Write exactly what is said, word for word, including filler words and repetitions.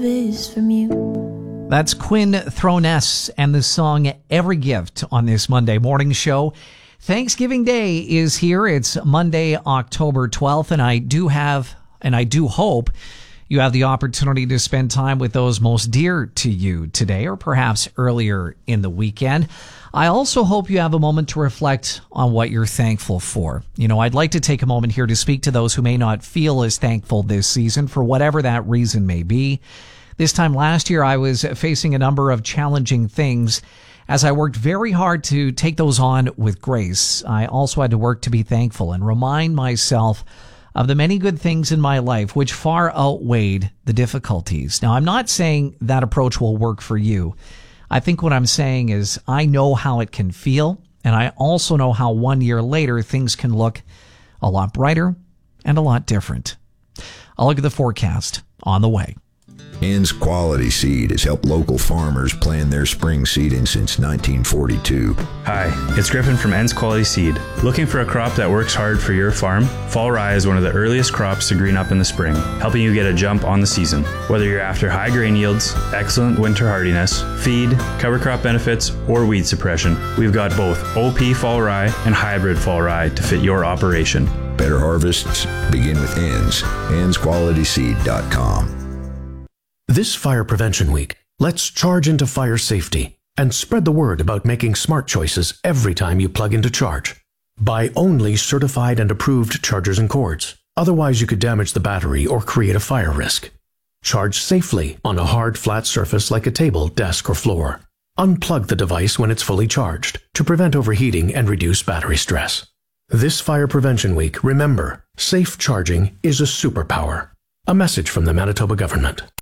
is from you. That's Quinn Throness and the song Every Gift on this Monday morning show. Thanksgiving Day is here. It's Monday, October twelfth, and I do have, and I do hope you have the opportunity to spend time with those most dear to you today, or perhaps earlier in the weekend. I also hope you have a moment to reflect on what you're thankful for. You know, I'd like to take a moment here to speak to those who may not feel as thankful this season for whatever that reason may be. This time last year, I was facing a number of challenging things. As I worked very hard to take those on with grace, I also had to work to be thankful and remind myself of the many good things in my life which far outweighed the difficulties. Now, I'm not saying that approach will work for you. I think what I'm saying is I know how it can feel, and I also know how one year later things can look a lot brighter and a lot different. I'll look at the forecast on the way. Ann's Quality Seed has helped local farmers plan their spring seeding since nineteen forty-two. Hi, it's Griffin from Ann's Quality Seed. Looking for a crop that works hard for your farm? Fall rye is one of the earliest crops to green up in the spring, helping you get a jump on the season. Whether you're after high grain yields, excellent winter hardiness, feed, cover crop benefits, or weed suppression, we've got both O P fall rye and hybrid fall rye to fit your operation. Better harvests begin with Ann's. Anns Quality Seed dot com. This Fire Prevention Week, let's charge into fire safety and spread the word about making smart choices every time you plug into charge. Buy only certified and approved chargers and cords. Otherwise, you could damage the battery or create a fire risk. Charge safely on a hard, flat surface like a table, desk, or floor. Unplug the device when it's fully charged to prevent overheating and reduce battery stress. This Fire Prevention Week, remember, safe charging is a superpower. A message from the Manitoba government.